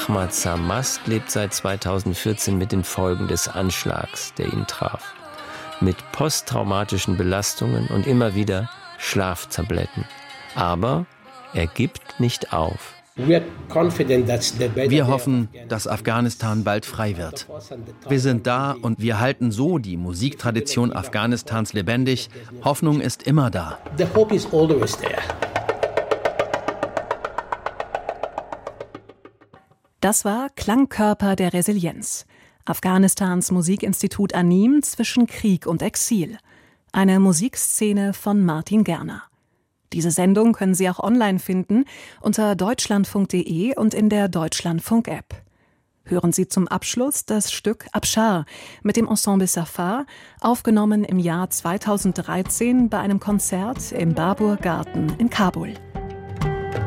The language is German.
Ahmad Samast lebt seit 2014 mit den Folgen des Anschlags, der ihn traf. Mit posttraumatischen Belastungen und immer wieder Schlaftabletten. Aber er gibt nicht auf. Wir hoffen, dass Afghanistan bald frei wird. Wir sind da und wir halten so die Musiktradition Afghanistans lebendig. Hoffnung ist immer da. Das war Klangkörper der Resilienz. Afghanistans Musikinstitut ANIM zwischen Krieg und Exil. Eine Musikszene von Martin Gerner. Diese Sendung können Sie auch online finden unter deutschlandfunk.de und in der Deutschlandfunk-App. Hören Sie zum Abschluss das Stück Abschar mit dem Ensemble Safar, aufgenommen im Jahr 2013 bei einem Konzert im Babur Garten in Kabul.